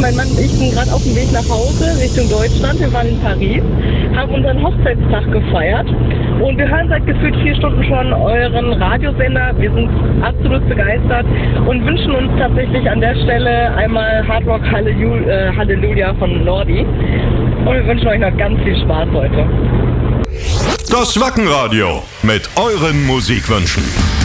mein Mann und ich sind gerade auf dem Weg nach Hause Richtung Deutschland. Wir waren in Paris, haben unseren Hochzeitstag gefeiert und wir hören seit gefühlt 4 Stunden schon euren Radiosender. Wir sind absolut begeistert und wünschen uns tatsächlich an der Stelle einmal Hard Rock Halleluja von Lordi. Und wir wünschen euch noch ganz viel Spaß heute. Das Wackenradio mit euren Musikwünschen.